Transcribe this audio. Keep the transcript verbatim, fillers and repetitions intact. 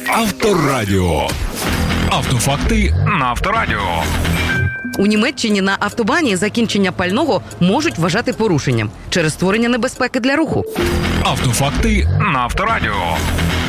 Авторадіо. Автофакти на Авторадіо. У Німеччині на автобані закінчення пального можуть вважати порушенням через створення небезпеки для руху. Автофакти на Авторадіо.